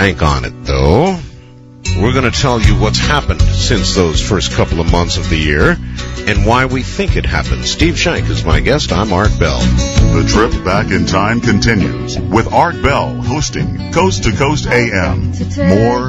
bank on it, though. We're going to tell you what's happened since those first couple of months of the year and why we think it happened. Steve Shank is my guest. I'm Art Bell. The trip back in time continues with Art Bell hosting Coast to Coast AM. More